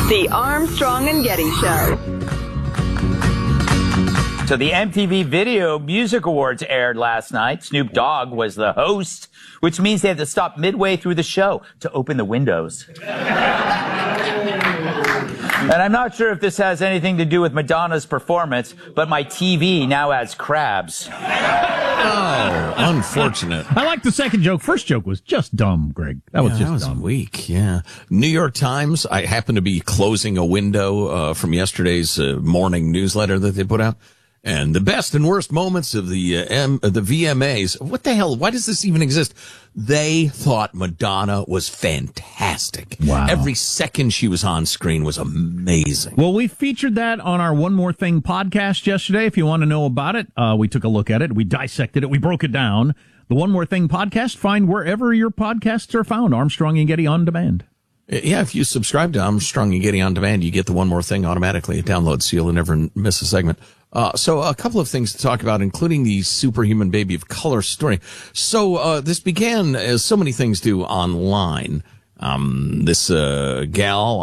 The Armstrong and Getty Show. So the MTV Video Music Awards aired last night. Snoop Dogg was the host, which means they had to stop midway through the show to open the windows. And I'm not sure if this has anything to do with Madonna's performance, but my TV now has crabs. Oh, unfortunate. I like the second joke. First joke was just dumb, Greg. That was dumb. Weak, yeah. New York Times, I happen to be closing a window from yesterday's morning newsletter that they put out. And the best and worst moments of the VMAs. What the hell? Why does this even exist? They thought Madonna was fantastic. Wow. Every second she was on screen was amazing. Well, we featured that on our One More Thing podcast yesterday. If you want to know about it, we took a look at it. We dissected it. We broke it down. The One More Thing podcast, find wherever your podcasts are found. Armstrong and Getty On Demand. Yeah, if you subscribe to Armstrong and Getty On Demand, you get the One More Thing automatically. It downloads so you'll never miss a segment. So a couple of things to talk about, including the Superhuman Baby of Color story. So this began, as so many things do, online. This gal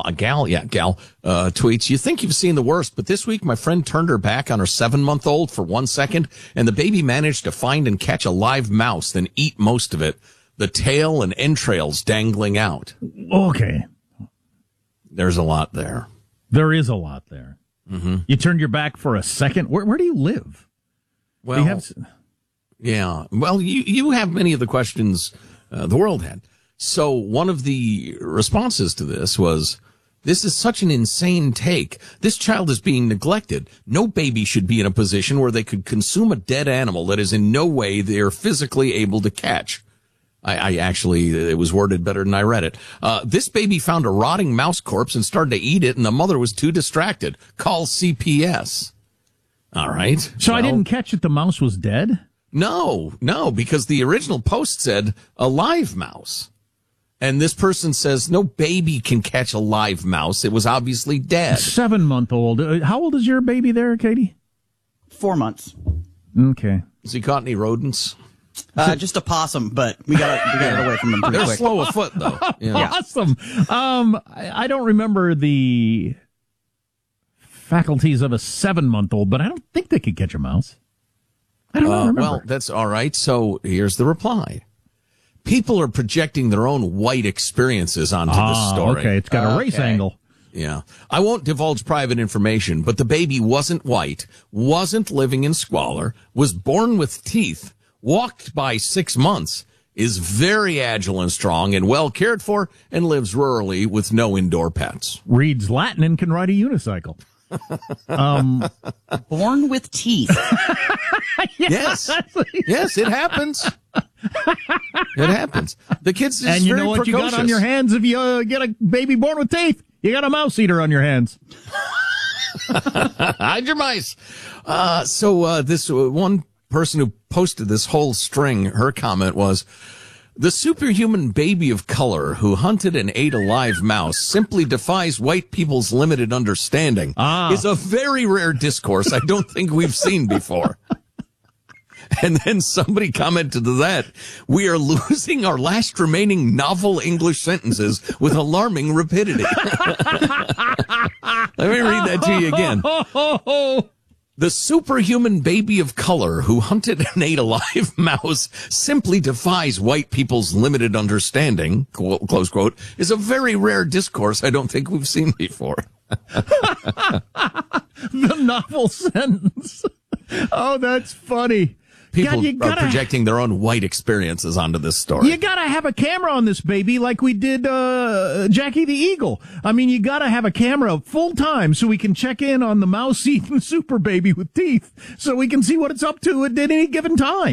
tweets, "You think you've seen the worst, but this week my friend turned her back on her 7-month-old for 1 second, and the baby managed to find and catch a live mouse, then eat most of it. The tail and entrails dangling out." Okay. There's a lot there. There is a lot there. Mm-hmm. You turned your back for a second. Where do you live? Well, yeah. Well, you have many of the questions the world had. So one of the responses to this was, "This is such an insane take. This child is being neglected. No baby should be in a position where they could consume a dead animal that is in no way they're physically able to catch." I actually, it was worded better than I read it. "This baby found a rotting mouse corpse and started to eat it, and the mother was too distracted. Call CPS." All right. So I didn't catch it. The mouse was dead? No, because the original post said a live mouse. And this person says no baby can catch a live mouse. It was obviously dead. 7-month-old. How old is your baby there, Katie? 4 months. Okay. Has he caught any rodents? Just a possum, but we got it away from them pretty They're quick. slow afoot, though. Yeah. Awesome. I don't remember the faculties of a 7-month-old, but I don't think they could catch a mouse. I don't remember. Well, that's all right. So here's the reply. People are projecting their own white experiences onto the story. Okay, it's got a race angle. Yeah. "I won't divulge private information, but the baby wasn't white, wasn't living in squalor, was born with teeth, walked by 6 months, is very agile and strong and well cared for, and lives rurally with no indoor pets." Reads Latin and can ride a unicycle. Born with teeth. Yes. Yes, it happens. It happens. The kid's just And you very know what precocious. you got on your hands if you get a baby born with teeth? You got a mouse eater on your hands. Hide your mice. So this one person who posted this whole string, her comment was, "The superhuman baby of color who hunted and ate a live mouse simply defies white people's limited understanding. Is a very rare discourse I don't think we've seen before." And then somebody commented to that, "We are losing our last remaining novel English sentences with alarming rapidity." Let me read that to you again. "The superhuman baby of color who hunted and ate a live mouse simply defies white people's limited understanding," close quote, "is a very rare discourse I don't think we've seen before." The novel sentence. Oh, that's funny. People God, are projecting their own white experiences onto this story. You gotta have a camera on this baby like we did Jackie the Eagle. I mean, you gotta have a camera full time so we can check in on the mouse eating super baby with teeth so we can see what it's up to at any given time.